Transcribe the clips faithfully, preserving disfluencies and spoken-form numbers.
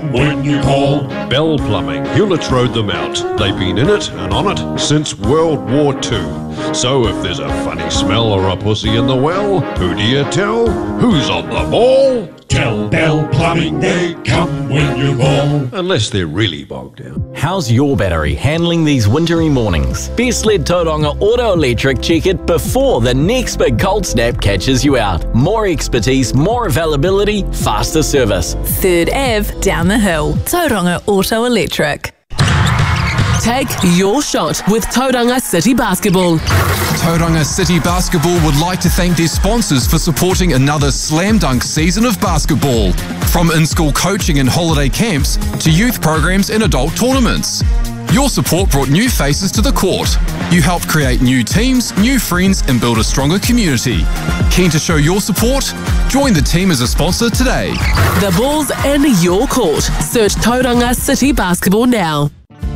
come when you call. Bell Plumbing, Hewlett's rode them out. They've been in it and on it since World War Two. So if there's a funny smell or a pussy in the well, who do you tell? Who's on the ball? Tell Bell Plumbing they come when you call. Unless they're really bogged down. How's your battery handling these wintry mornings? Best let Tauranga Auto Electric check it before the next big cold snap catches you out. More expertise, more availability, faster service. Third Avenue down the hill. Tauranga Auto Electric. Take your shot with Tauranga City Basketball. Tauranga City Basketball would like to thank their sponsors for supporting another slam dunk season of basketball. From in-school coaching and holiday camps to youth programs and adult tournaments. Your support brought new faces to the court. You helped create new teams, new friends, and build a stronger community. Keen to show your support? Join the team as a sponsor today. The ball's in your court. Search Tauranga City Basketball now.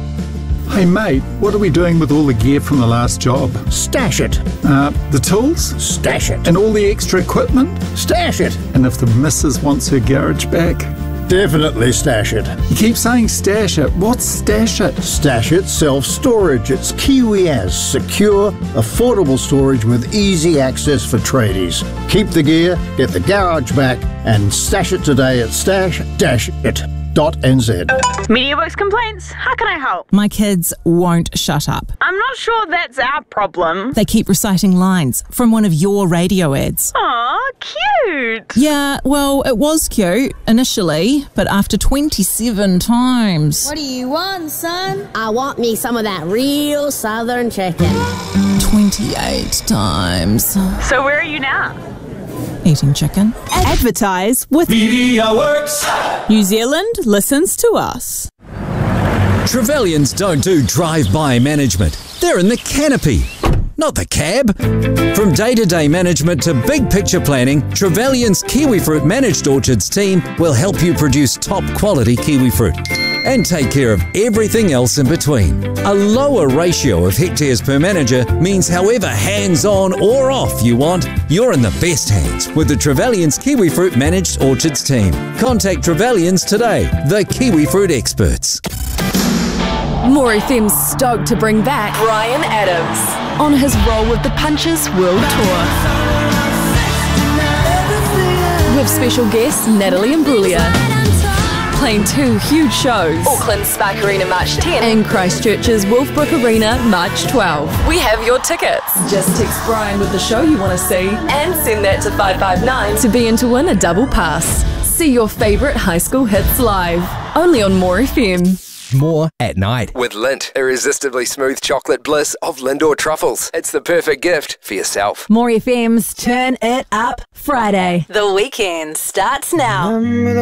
Hey mate, what are we doing with all the gear from the last job? Stash it. Uh, the tools? Stash it. And all the extra equipment? Stash it. And if the missus wants her garage back? Definitely stash it. You keep saying stash it. What's stash it? Stash it self-storage. It's Kiwiaz, secure, affordable storage with easy access for tradies. Keep the gear, get the garage back, and stash it today at stash dash it dot n z. MediaWorks complaints. How can I help? My kids won't shut up. I'm not sure that's our problem. They keep reciting lines from one of your radio ads. Aw, cute. Yeah, well, it was cute initially, but after twenty-seven times. What do you want, son? I want me some of that real southern chicken. twenty-eight times. So where are you now? Eating chicken. Advertise with MediaWorks. New Zealand listens to us. Trevelyan's don't do drive-by management. They're in the canopy, not the cab. From day-to-day management to big-picture planning, Trevelyan's Kiwifruit Managed Orchards team will help you produce top-quality kiwifruit and take care of everything else in between. A lower ratio of hectares per manager means however hands-on or off you want, you're in the best hands with the Trevelyan's Kiwifruit Managed Orchards team. Contact Trevelyan's today, the kiwifruit experts. More F M's stoked to bring back Bryan Adams on his Roll with the Punches World Tour. With special guests Natalie Imbruglia. Playing two huge shows. Auckland Spark Arena March tenth and Christchurch's Wolfbrook Arena March twelfth. We have your tickets. Just text Bryan with the show you want to see and send that to five five nine to be in to win a double pass. See your favourite high school hits live. Only on More F M. More at night. With Lindt, irresistibly smooth chocolate bliss of Lindor truffles. It's the perfect gift for yourself. More F M's Turn It Up Friday. The weekend starts now.